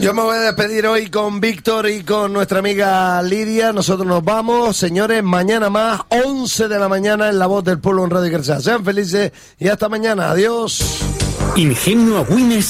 Yo me voy a despedir hoy con Víctor y con nuestra amiga Lidia. Nosotros nos vamos, señores, mañana más, 11 de la mañana en La Voz del Pueblo en Radio Carsa. Sean felices y hasta mañana. Adiós. Ingenua Wines